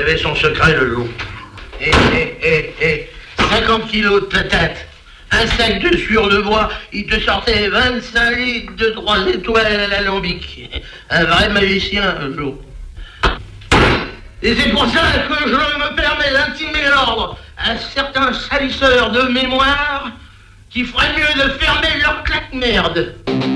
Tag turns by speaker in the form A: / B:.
A: avait son secret, le loup. 50 kilos de patates, un sac de sueur de bois, il te sortait 25 litres de 3 étoiles à l'alambic. Un vrai magicien, le loup. Et c'est pour ça que je me permets d'intimer l'ordre à certains salisseurs de mémoire qui ferait mieux de fermer leur claque-merde.